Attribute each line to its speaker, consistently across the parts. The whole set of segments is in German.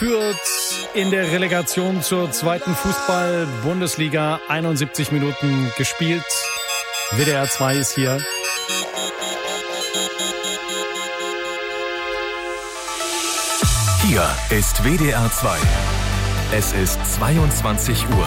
Speaker 1: Fürth in der Relegation zur zweiten Fußball-Bundesliga. 71 Minuten gespielt. WDR 2 ist hier.
Speaker 2: Hier ist WDR 2. Es ist 22 Uhr.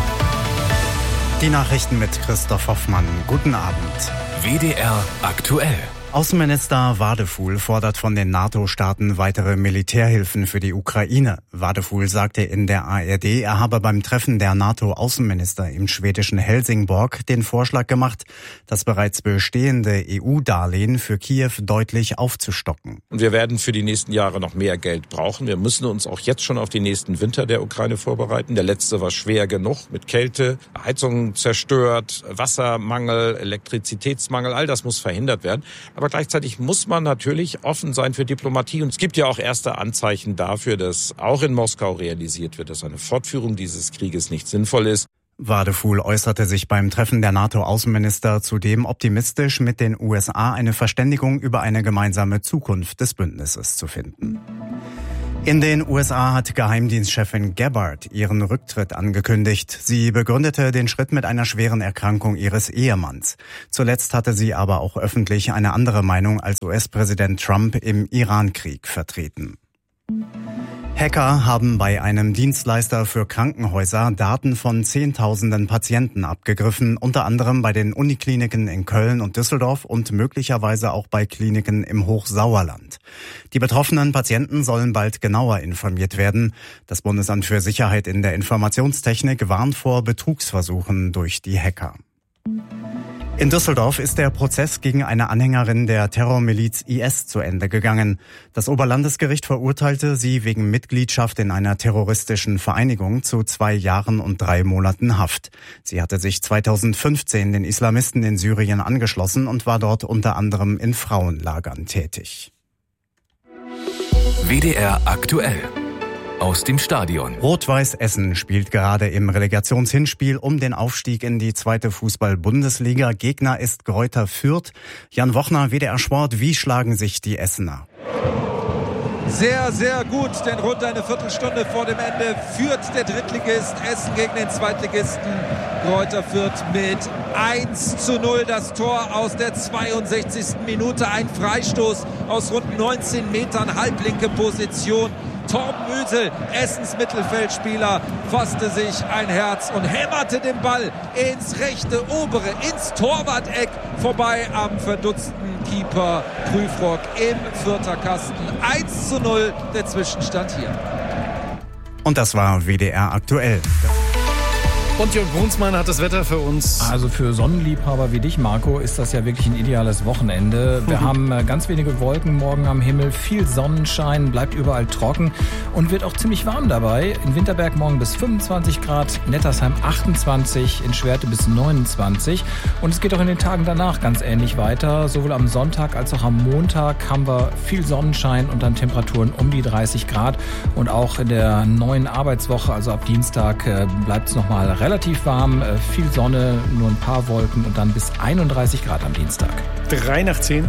Speaker 3: Die Nachrichten mit Christoph Hoffmann. Guten Abend.
Speaker 2: WDR aktuell.
Speaker 3: Außenminister Wadefuhl fordert von den NATO-Staaten weitere Militärhilfen für die Ukraine. Wadefuhl sagte in der ARD, er habe beim Treffen der NATO-Außenminister im schwedischen Helsingborg den Vorschlag gemacht, das bereits bestehende EU-Darlehen für Kiew deutlich aufzustocken.
Speaker 4: Und wir werden für die nächsten Jahre noch mehr Geld brauchen. Wir müssen uns auch jetzt schon auf die nächsten Winter der Ukraine vorbereiten. Der letzte war schwer genug mit Kälte, Heizungen zerstört, Wassermangel, Elektrizitätsmangel. All das muss verhindert werden. Aber gleichzeitig muss man natürlich offen sein für Diplomatie. Und es gibt ja auch erste Anzeichen dafür, dass auch in Moskau realisiert wird, dass eine Fortführung dieses Krieges nicht sinnvoll ist.
Speaker 3: Wadefuhl äußerte sich beim Treffen der NATO-Außenminister zudem optimistisch, mit den USA eine Verständigung über eine gemeinsame Zukunft des Bündnisses zu finden. In den USA hat Geheimdienstchefin Gabbard ihren Rücktritt angekündigt. Sie begründete den Schritt mit einer schweren Erkrankung ihres Ehemanns. Zuletzt hatte sie aber auch öffentlich eine andere Meinung als US-Präsident Trump im Iran-Krieg vertreten. Hacker haben bei einem Dienstleister für Krankenhäuser Daten von Zehntausenden Patienten abgegriffen, unter anderem bei den Unikliniken in Köln und Düsseldorf und möglicherweise auch bei Kliniken im Hochsauerland. Die betroffenen Patienten sollen bald genauer informiert werden. Das Bundesamt für Sicherheit in der Informationstechnik warnt vor Betrugsversuchen durch die Hacker. In Düsseldorf ist der Prozess gegen eine Anhängerin der Terrormiliz IS zu Ende gegangen. Das Oberlandesgericht verurteilte sie wegen Mitgliedschaft in einer terroristischen Vereinigung zu 2 Jahren und 3 Monaten Haft. Sie hatte sich 2015 den Islamisten in Syrien angeschlossen und war dort unter anderem in Frauenlagern tätig.
Speaker 2: WDR aktuell. Aus dem Stadion.
Speaker 3: Rot-Weiß Essen spielt gerade im Relegationshinspiel um den Aufstieg in die zweite Fußball-Bundesliga. Gegner ist Greuther Fürth. Jan Wochner, WDR Sport, wie schlagen sich die Essener?
Speaker 5: Sehr, sehr gut, denn rund eine Viertelstunde vor dem Ende führt der Drittligist Essen gegen den Zweitligisten Greuther Fürth mit 1:0. Das Tor aus der 62. Minute, ein Freistoß aus rund 19 Metern, halblinke Position. Torben Müsel, Essens Mittelfeldspieler, fasste sich ein Herz und hämmerte den Ball ins rechte obere, ins Torwart-Eck, vorbei am verdutzten Keeper Prüfrock im Fürther Kasten. 1:0 der Zwischenstand hier.
Speaker 3: Und das war WDR aktuell.
Speaker 1: Und Jörg Brunsmann hat das Wetter für uns.
Speaker 6: Also für Sonnenliebhaber wie dich, Marco, ist das ja wirklich ein ideales Wochenende. Wir haben ganz wenige Wolken morgen am Himmel, viel Sonnenschein, bleibt überall trocken und wird auch ziemlich warm dabei. In Winterberg morgen bis 25 Grad, Nettersheim 28, in Schwerte bis 29. Und es geht auch in den Tagen danach ganz ähnlich weiter. Sowohl am Sonntag als auch am Montag haben wir viel Sonnenschein und dann Temperaturen um die 30 Grad. Und auch in der neuen Arbeitswoche, also ab Dienstag, bleibt es nochmal relativ warm, viel Sonne, nur ein paar Wolken und dann bis 31 Grad am Dienstag.
Speaker 1: 9:03.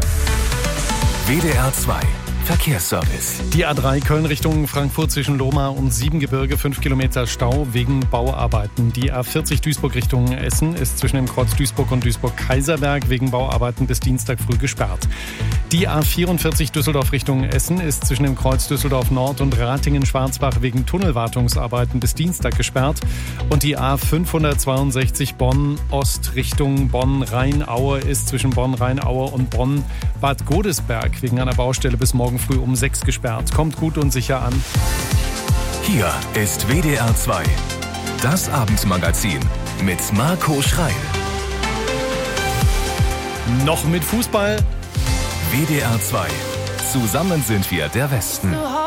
Speaker 2: WDR 2 Verkehrsservice.
Speaker 1: Die A3 Köln Richtung Frankfurt zwischen Lohmar und Siebengebirge, 5 Kilometer Stau wegen Bauarbeiten. Die A40 Duisburg Richtung Essen ist zwischen dem Kreuz Duisburg und Duisburg-Kaiserberg wegen Bauarbeiten bis Dienstag früh gesperrt. Die A44 Düsseldorf Richtung Essen ist zwischen dem Kreuz Düsseldorf Nord und Ratingen-Schwarzbach wegen Tunnelwartungsarbeiten bis Dienstag gesperrt. Und die A562 Bonn Ost Richtung Bonn-Rheinaue ist zwischen Bonn-Rheinaue und Bonn-Bad Godesberg wegen einer Baustelle bis morgen früh um 6 gesperrt. Kommt gut und sicher an.
Speaker 2: Hier ist WDR 2. Das Abendmagazin mit Marco Schreil.
Speaker 1: Noch mit Fußball.
Speaker 2: WDR 2. Zusammen sind wir der Westen.